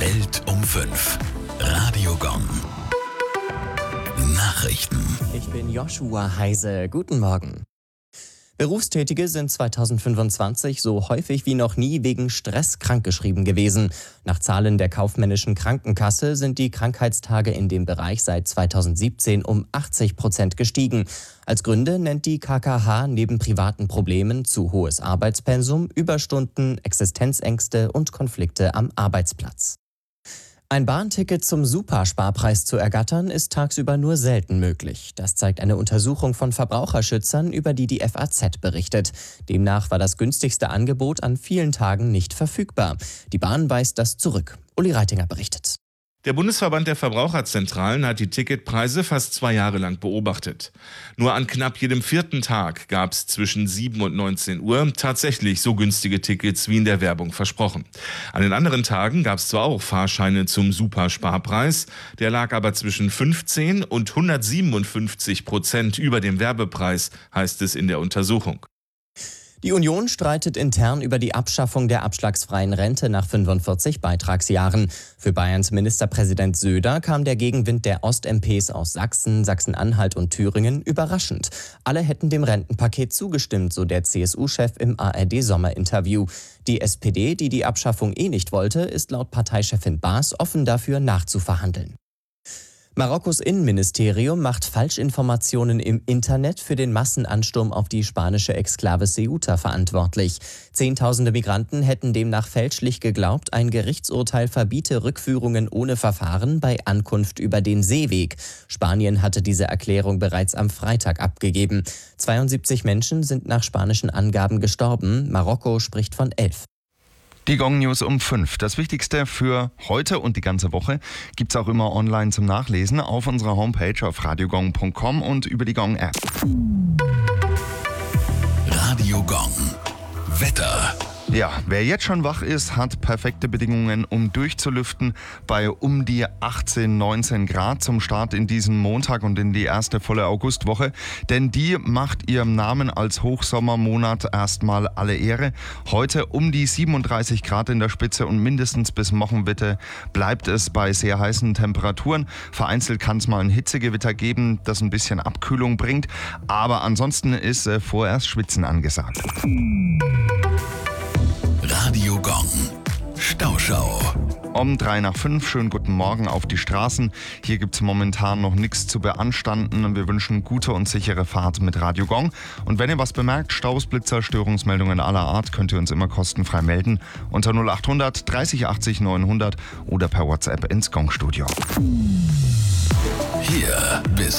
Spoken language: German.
Welt um 5. Radio Gong. Nachrichten. Ich bin Joshua Heise. Guten Morgen. Berufstätige sind 2025 so häufig wie noch nie wegen Stress krankgeschrieben gewesen. Nach Zahlen der kaufmännischen Krankenkasse sind die Krankheitstage in dem Bereich seit 2017 um 80% gestiegen. Als Gründe nennt die KKH neben privaten Problemen zu hohes Arbeitspensum, Überstunden, Existenzängste und Konflikte am Arbeitsplatz. Ein Bahnticket zum Supersparpreis zu ergattern, ist tagsüber nur selten möglich. Das zeigt eine Untersuchung von Verbraucherschützern, über die FAZ berichtet. Demnach war das günstigste Angebot an vielen Tagen nicht verfügbar. Die Bahn weist das zurück. Uli Reitinger berichtet. Der Bundesverband der Verbraucherzentralen hat die Ticketpreise fast 2 Jahre lang beobachtet. Nur an knapp jedem 4. Tag gab es zwischen 7 und 19 Uhr tatsächlich so günstige Tickets wie in der Werbung versprochen. An den anderen Tagen gab es zwar auch Fahrscheine zum Supersparpreis, der lag aber zwischen 15 und 157% über dem Werbepreis, heißt es in der Untersuchung. Die Union streitet intern über die Abschaffung der abschlagsfreien Rente nach 45 Beitragsjahren. Für Bayerns Ministerpräsident Söder kam der Gegenwind der Ost-MPs aus Sachsen, Sachsen-Anhalt und Thüringen überraschend. Alle hätten dem Rentenpaket zugestimmt, so der CSU-Chef im ARD-Sommerinterview. Die SPD, die die Abschaffung nicht wollte, ist laut Parteichefin Baas offen dafür, nachzuverhandeln. Marokkos Innenministerium macht Falschinformationen im Internet für den Massenansturm auf die spanische Exklave Ceuta verantwortlich. Zehntausende Migranten hätten demnach fälschlich geglaubt, ein Gerichtsurteil verbiete Rückführungen ohne Verfahren bei Ankunft über den Seeweg. Spanien hatte diese Erklärung bereits am Freitag abgegeben. 72 Menschen sind nach spanischen Angaben gestorben. Marokko spricht von 11. Die Gong News um 5. Das Wichtigste für heute und die ganze Woche gibt's auch immer online zum Nachlesen auf unserer Homepage auf radiogong.com und über die Gong App. Radio Gong. Wetter. Ja, wer jetzt schon wach ist, hat perfekte Bedingungen, um durchzulüften bei um die 18, 19 Grad zum Start in diesen Montag und in die erste volle Augustwoche. Denn die macht ihrem Namen als Hochsommermonat erstmal alle Ehre. Heute um die 37 Grad in der Spitze und mindestens bis Wochenmitte bleibt es bei sehr heißen Temperaturen. Vereinzelt kann es mal ein Hitzegewitter geben, das ein bisschen Abkühlung bringt. Aber ansonsten ist vorerst Schwitzen angesagt. Radio Gong. Stauschau. Um 3:05, schönen guten Morgen auf die Straßen. Hier gibt es momentan noch nichts zu beanstanden. Wir wünschen gute und sichere Fahrt mit Radio Gong. Und wenn ihr was bemerkt, Staus, Blitzer, Störungsmeldungen aller Art, könnt ihr uns immer kostenfrei melden unter 0800 30 80 900 oder per WhatsApp ins Gong-Studio. Hier bis